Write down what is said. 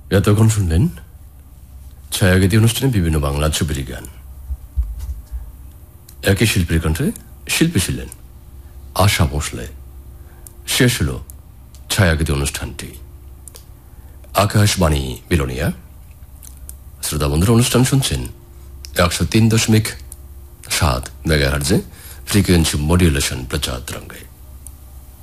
এতক্ষণ শুনলেন ছায়াগীতি অনুষ্ঠানে বিভিন্ন বাংলা ছবির গান। একই শিল্পীর কণ্ঠে শিল্পী ছিলেন আশা ভোসলে। শেষ হল ছায়াগীতি অনুষ্ঠানটি। আকাশবাণী বিলোনিয়া। শ্রোতা বন্ধুরা, অনুষ্ঠান শুনছেন 103.7 মেগাহার্জে ফ্রিকোয়েন্সি মডুলেশন প্রচার তরঙ্গে।